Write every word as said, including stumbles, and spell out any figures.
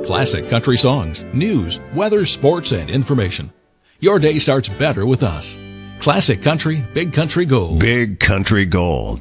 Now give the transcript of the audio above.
Classic country songs, news, weather, sports, and information. Your day starts better with us. Classic Country, Big Country Gold. Big Country Gold.